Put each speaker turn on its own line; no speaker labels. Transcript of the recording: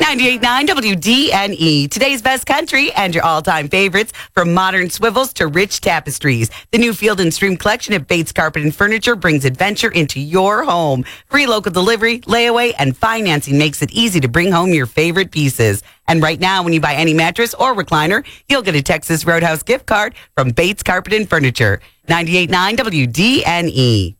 98.9 WDNE, today's best country and your all-time favorites, from modern swivels to rich tapestries. The new Field & Stream collection at Bates Carpet and Furniture brings adventure into your home. Free local delivery, layaway, and financing makes it easy to bring home your favorite pieces. And right now, when you buy any mattress or recliner, you'll get a Texas Roadhouse gift card from Bates Carpet and Furniture. 98.9 WDNE.